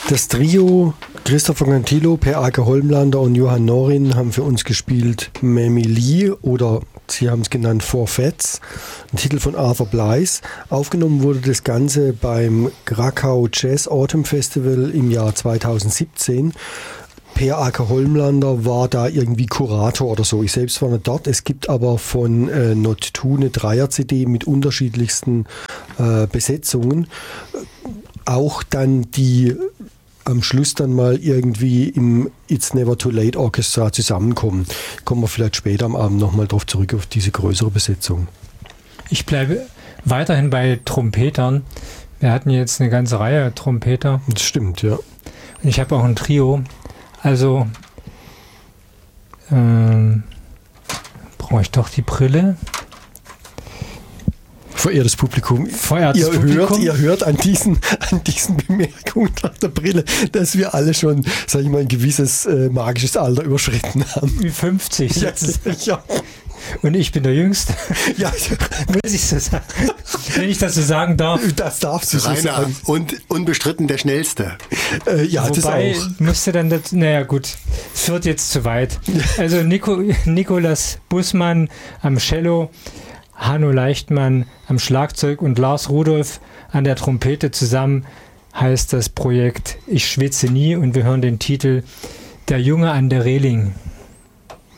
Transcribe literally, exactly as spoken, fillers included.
Das Trio Christopher Cantillo, Per-Ake Holmlander und Johann Norin haben für uns gespielt Mamie Lee oder sie haben es genannt Four Fats, ein Titel von Arthur Blythe. Aufgenommen wurde das Ganze beim Krakau Jazz Autumn Festival im Jahr zweitausendsiebzehn. Per-Ake Holmlander war da irgendwie Kurator oder so. Ich selbst war nicht dort. Es gibt aber von äh, Not Two eine Dreier-C D mit unterschiedlichsten äh, Besetzungen. Auch dann die am Schluss dann mal irgendwie im It's Never Too Late Orchestra zusammenkommen. Kommen wir vielleicht später am Abend nochmal drauf zurück auf diese größere Besetzung. Ich bleibe weiterhin bei Trompetern. Wir hatten jetzt eine ganze Reihe Trompeter. Das stimmt, ja. Und ich habe auch ein Trio. Also ähm, brauche ich doch die Brille. Verehrtes Publikum, Verehrtes ihr, Publikum. Hört, ihr hört an diesen, an diesen Bemerkungen nach der Brille, dass wir alle schon, sag ich mal, ein gewisses äh, magisches Alter überschritten haben. Wie fünfzig. Ja, ja. Und ich bin der Jüngste. Ja, muss ich so sagen. Wenn ich das so sagen darf. Das darfst du so Rainer sagen. Und unbestritten der Schnellste. Äh, ja, Wobei, das auch. Musste dann, das, naja gut, es führt jetzt zu weit. Also Nico, Nikolaus Bussmann am Cello, Hanno Leichtmann am Schlagzeug und Lars Rudolph an der Trompete zusammen heißt das Projekt Ich schwitze nie und wir hören den Titel Der Junge an der Reling.